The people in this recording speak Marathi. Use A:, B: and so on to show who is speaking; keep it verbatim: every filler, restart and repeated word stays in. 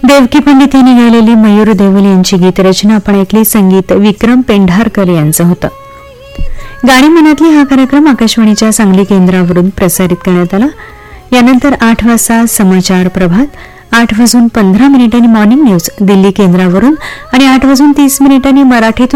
A: देवकी पंडित यांनी गायलेली मयूर देवल यांची गीतरचना आपण ऐकली. संगीत विक्रम पेंढारकर यांचं होतं. गाणी मनातली हा कार्यक्रम आकाशवाणीच्या सांगली केंद्रावरून प्रसारित करण्यात आला. यानंतर आठ वाजता समाचार प्रभात, आठ वाजून पंधरा मिनिटांनी मॉर्निंग न्यूज दिल्ली केंद्रावरून आणि आठ वाजून तीस मिनिटांनी मराठीतून